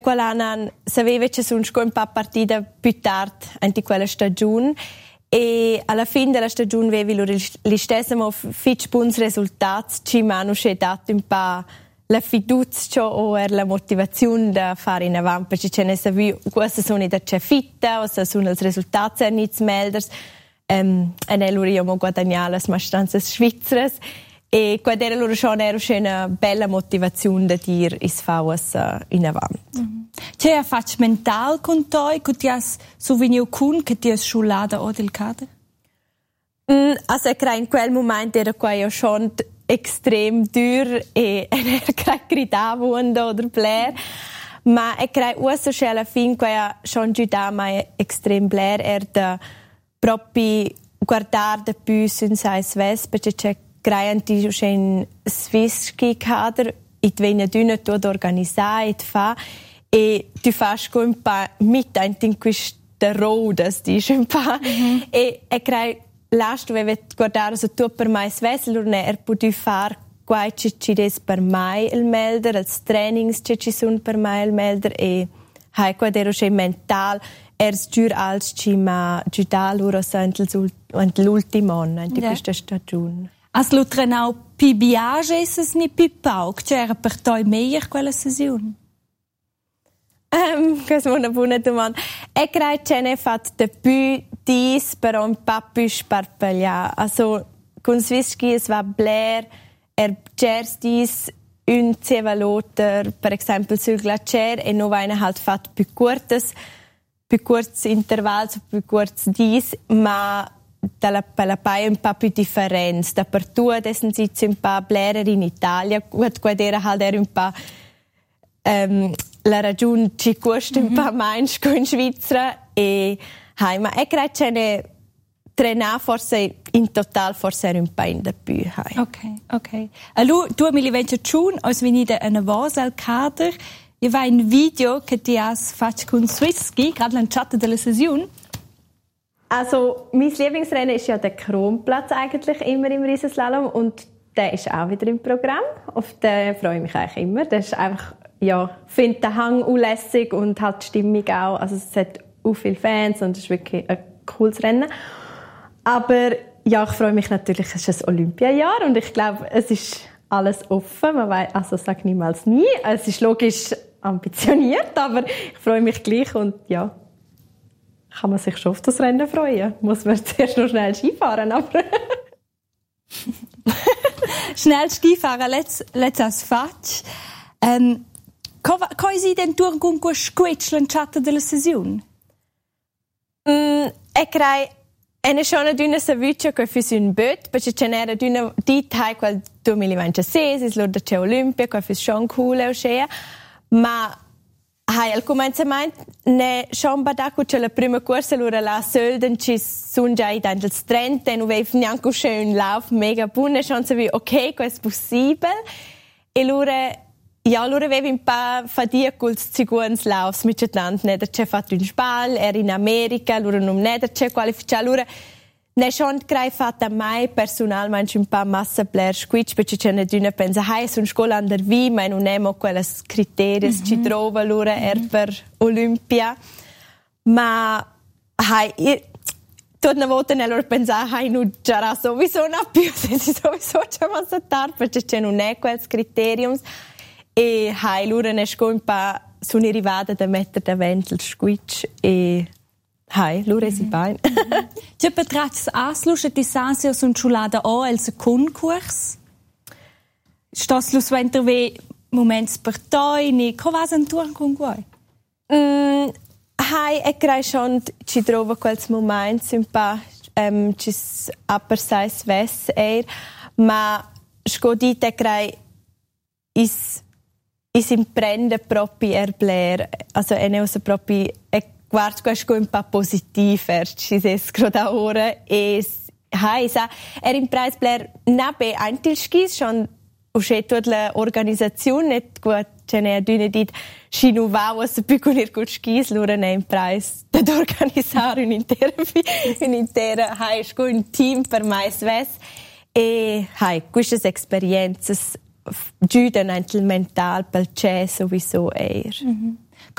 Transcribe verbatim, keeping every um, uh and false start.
Quell'anno sapeva che sono un po' partita più tardi in quella stagione e alla fine della stagione avevo gli stessi fitch buoni risultati che mi hanno dato un po' la fiducia o la motivazione da fare in avanti perché ce ne sapevo queste sono da c'è fitta o se sono i risultati e nichts melders um, e allora io ho guadagnato le mastranze svizzere e quella era loro schon era una bella motivazione da dire is fauas in avanti. Mm-hmm. C'è a faccia mentale con te che ti has souvenir con che ti has sciolata o del kader? Mm, also in quel momento era qua io schon extrem dur e era gridavo oder blair ma e crei uso che alla fine qua schon giuda mai extrem blair er da proprio guardare da più senza sves perché c'è Greianti in Swisski Kader it venne dünne tot organizzare et fa e tu fas un pa mit in questa roda sti un pa e e crei last dove guardare so tu per mai svessel ne er potu far quai ci ci des per mai il melder als trainings ci ci sun per mai il melder e hai qua dero che mental er stur als ci ma giudal loro sentels l'ultimo anno in questa stagione. As lo trenau pi biage es ni pi pauc, c'era per toi meglio quella sessione? Um, questa è una buona domanda. E credo che ne fatto de più dis però un po' più sparpagliare. Also, con Swisski es va blair, er gers dis un cevaloter, per esempio sul glacier, e non vaina halt fatto più cortes, più corti intervalli, più corti dis, ma dalla palapai un po' più differenza. Dappertutto adesso si un po' blarer in Italia, qua era halt er un po' um, la ragione ci costa un po' meno in Svizzera e hai, ma è credo che ne trenare forse in totale forse era un po' in da più. Hai. Ok, ok. Allora, tu mi venti schon, als venite una volta al Kader, io vai un video che ti has fatto con Swisski, gerade in chat della sessione. Also, mein Lieblingsrennen ist ja der Kronplatz eigentlich immer im Riesenslalom und der ist auch wieder im Programm. Auf den freue ich mich eigentlich immer. Der ist einfach, ja, finde den Hang unlässig und halt die Stimmung auch. Also es hat auch viele Fans und es ist wirklich ein cooles Rennen. Aber ja, ich freue mich natürlich, es ist ein Olympiajahr und ich glaube, es ist alles offen. Man weiß, also sag niemals nie. Es ist logisch ambitioniert, aber ich freue mich gleich und ja. Kann man sich schon auf das Rennen freuen. Muss man zuerst noch schnell Skifahren, aber... Schnell Skifahren, let's, let's as fatg. Um, Come si den tur con quel squitch lanciato della sessione? Mm, e crei... È schon una d'una savuccia che fu un bot, perché ce n'era d'una... Di tai quel duemilaventisei, is l'ora c'è Olimpia, che fu schon cool e uscea, ma... Hai, al cominciamento ne schon badaco c'è la prima corsa allora la solden ci sono già i tanti trenta e non avevo neanche un lauf mega buono e schon sapevo ok questo è possibile e allora ja allora avevo un po' fatica con i secondi lauf mit tanti ne c'è fatto un spal era in America allora non ne c'è qualificato allora ne schon crei fatta mai personalmente un po' massa player squitch perché ce ne d'una pensa hai su scuola andar vi ma non nemo quelle criteri mm-hmm. ci trova allora mm-hmm. er per Olimpia ma hai tutte una volta allora pensa hai non già sowieso non più se sowieso c'è massa tardi perché ce non è quels criteriums e hai allora ne sco un po' sono arrivata da mettere davanti il squitch e Hai, lura si bain. C'è betrachs aslusche di Sansia sun chulada o el second kurs. Stas lus venter we moments per toi ni covas en tour con guai. Mm, hai e crai schon ci trova quels moments un pa ehm ci upper size ves er ma scodite crai is is imprende proprio er blair also è neuso proprio guarda questo è un po' positivo ci si scroda ora e hai sa er in preis blair nabe antil skis schon usce tutta l'organizzazione gut ce ne dune dit chinu va was piccolo ir gut skis lura ne in preis da organizzare un'intera un'intera hai sco un team per mai sves e hai queste esperienze giudano anche il mental per c'è sowieso er mm-hmm.